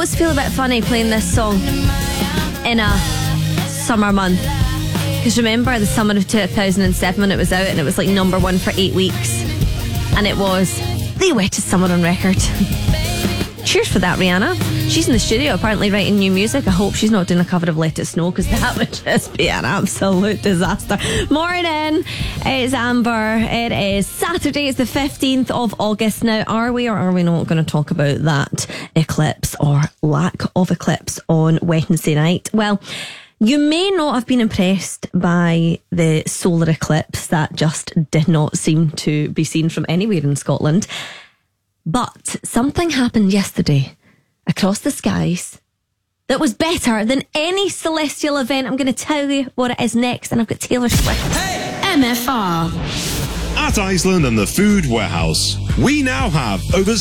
always feel a bit funny playing this song in a summer month. Because remember the summer of 2007 when it was out and it was like number one for 8 weeks. And it was the wettest summer on record. Cheers for that, Rihanna. She's in the studio apparently writing new music. I hope she's not doing a cover of Let It Snow, because that would just be an absolute disaster. Morning, it's Amber. It is Saturday, it's the 15th of August. Now, are we or are we not going to talk about that eclipse or lack of eclipse on Wednesday night? Well, you may not have been impressed by the solar eclipse that just did not seem to be seen from anywhere in Scotland. But something happened yesterday across the skies that was better than any celestial event. I'm going to tell you what it is next, and I've got Taylor Swift. Hey! MFR. At Iceland and the Food Warehouse, we now have over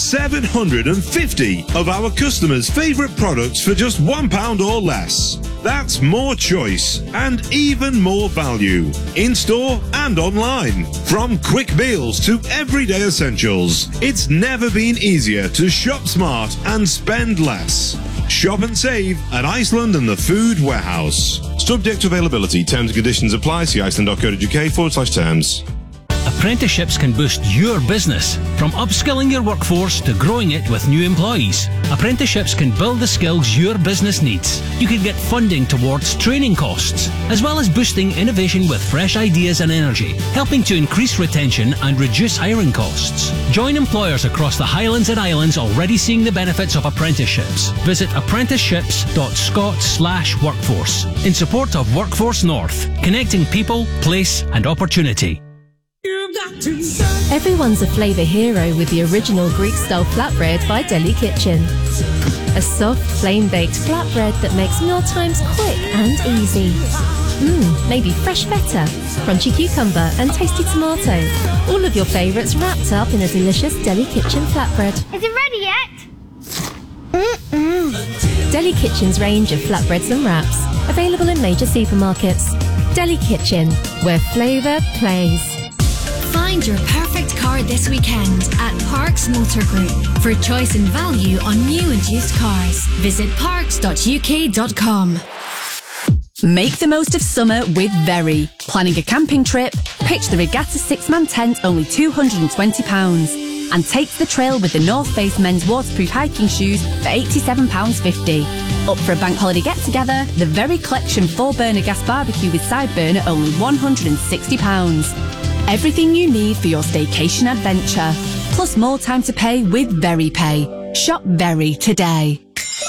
750 of our customers' favourite products for just £1 or less. That's more choice and even more value, in-store and online. From quick meals to everyday essentials, it's never been easier to shop smart and spend less. Shop and save at Iceland and the Food Warehouse. Subject to availability, terms and conditions apply. See iceland.co.uk/terms. Apprenticeships can boost your business, from upskilling your workforce to growing it with new employees. Apprenticeships can build the skills your business needs. You can get funding towards training costs, as well as boosting innovation with fresh ideas and energy, helping to increase retention and reduce hiring costs. Join employers across the Highlands and Islands already seeing the benefits of apprenticeships. Visit apprenticeships.scot/workforce in support of Workforce North, connecting people, place and opportunity. Everyone's a flavour hero with the original Greek-style flatbread by Deli Kitchen. A soft, flame-baked flatbread that makes mealtimes quick and easy. Maybe fresh feta, crunchy cucumber and tasty tomato. All of your favourites wrapped up in a delicious Deli Kitchen flatbread. Is it ready yet? Deli Kitchen's range of flatbreads and wraps, available in major supermarkets. Deli Kitchen, where flavour plays. Find your perfect car this weekend at Parks Motor Group. For choice and value on new and used cars, visit parks.uk.com. Make the most of summer with Very. Planning a camping trip? Pitch the Regatta 6-man tent, only £220. And take to the trail with the North Face men's waterproof hiking shoes for £87.50. Up for a bank holiday get-together? The Very Collection 4-burner gas barbecue with side burner, only £160. Everything you need for your staycation adventure. Plus more time to pay with Very Pay. Shop Very today.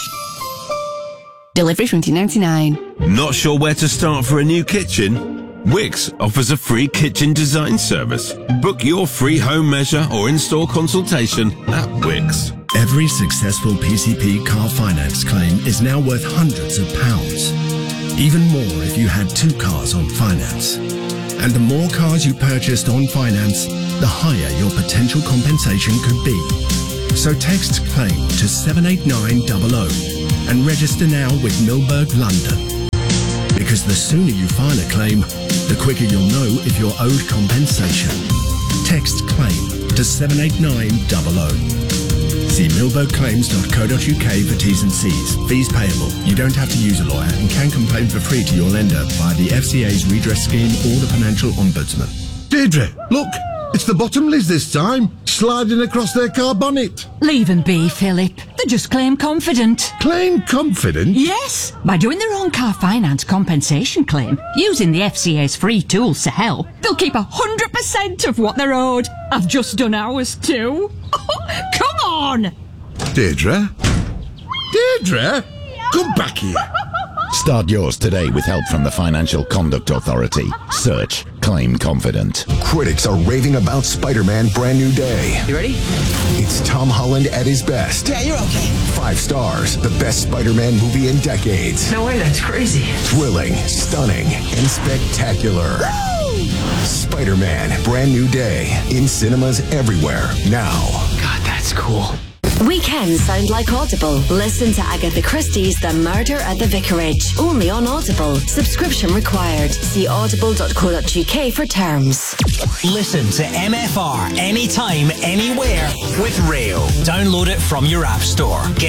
Delivery from £19.99. Not sure where to start for a new kitchen? Wix offers a free kitchen design service. Book your free home measure or in-store consultation at Wix. Every successful PCP car finance claim is now worth hundreds of pounds. Even more if you had 2 cars on finance. And the more cars you purchased on finance, the higher your potential compensation could be. So text CLAIM to 78900 and register now with Milberg London. Because the sooner you file a claim, the quicker you'll know if you're owed compensation. Text CLAIM to 78900. See milbergclaims.co.uk for T's and C's. Fees payable. You don't have to use a lawyer and can complain for free to your lender via the FCA's redress scheme or the Financial Ombudsman. Deirdre, look, it's the Bottomleys this time, sliding across their car bonnet. Leave them be, Philip. They're just claim confident. Claim confident? Yes, by doing their own car finance compensation claim, using the FCA's free tools to help, they'll keep 100% of what they're owed. I've just done ours too. Come on! Deirdre? Deirdre? Come back here. Start yours today with help from the Financial Conduct Authority. Search Claim Confident. Critics are raving about Spider-Man Brand New Day. You ready? It's Tom Holland at his best. Yeah, you're okay. 5 stars, the best Spider-Man movie in decades. No way, that's crazy. Thrilling, stunning, and spectacular. Woo! Spider-Man Brand New Day. In cinemas everywhere, now. God, that's cool. Weekends sound like Audible. Listen to Agatha Christie's The Murder at the Vicarage. Only on Audible. Subscription required. See audible.co.uk for terms. Listen to MFR anytime, anywhere with Rail. Download it from your app store. Get